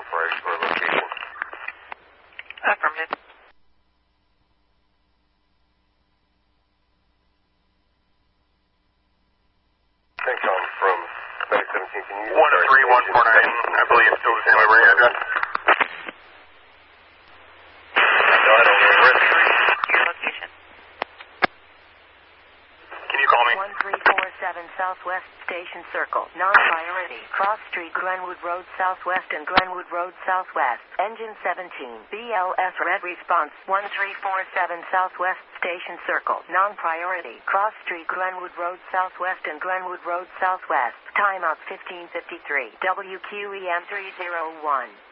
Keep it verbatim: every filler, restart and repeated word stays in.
for for a location. Affirmative. Thanks, John. From Medic seventeen, can you... one three one four nine, I believe, still the same library address. Your location. Can you call me? one three four seven Southwest Station Circle. Non-priority. Cross Street, Glenwood Road Southwest and Glenwood Road Southwest. Engine seventeen. B L S red response. one three four seven Southwest Station Circle. Non-priority. Cross Street, Glenwood Road Southwest and Glenwood Road Southwest. Timeout fifteen fifty-three. W Q E M three zero one.